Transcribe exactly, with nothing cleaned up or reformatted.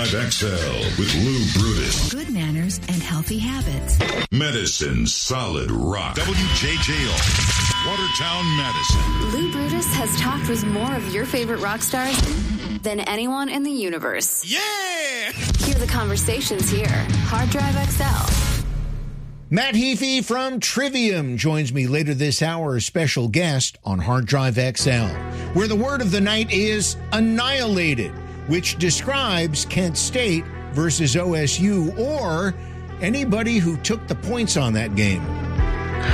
Drive X L with Lou Brutus. Good manners and healthy habits. Medicine Solid Rock. W J J O. Watertown, Madison. Lou Brutus has talked with more of your favorite rock stars than anyone in the universe. Yeah! Hear the conversations here. Hard Drive X L. Matt Heafy from Trivium joins me later this hour as special guest on Hard Drive X L, where the word of the night is annihilated, which describes Kent State versus O S U or anybody who took the points on that game.